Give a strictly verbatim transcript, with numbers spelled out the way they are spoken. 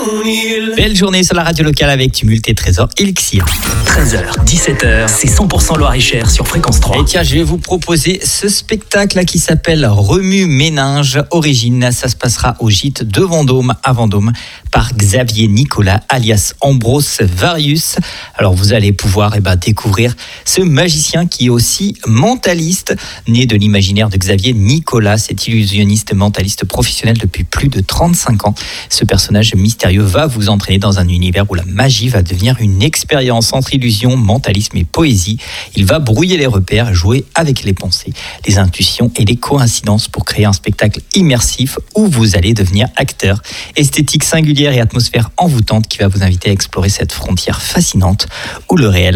Belle journée sur la radio locale avec Tumulte et Trésor Elixir. treize heures, dix-sept heures, c'est cent pour cent Loir-et-Cher sur Fréquence trois. Et tiens, je vais vous proposer ce spectacle là qui s'appelle Remue Méninge. Origine, ça se passera au gîte de Vendôme à Vendôme par Xavier Nicolas alias Ambrose Varius. Alors vous allez pouvoir eh ben, découvrir ce magicien qui est aussi mentaliste, né de l'imaginaire de Xavier Nicolas, cet illusionniste mentaliste professionnel depuis plus de trente-cinq ans. Ce personnage mystérieux va vous entraîner dans un univers où la magie va devenir une expérience entre illusion, mentalisme et poésie. Il va brouiller les repères, jouer avec les pensées, les intuitions et les coïncidences pour créer un spectacle immersif où vous allez devenir acteur. Esthétique singulière et atmosphère envoûtante qui va vous inviter à explorer cette frontière fascinante où le réel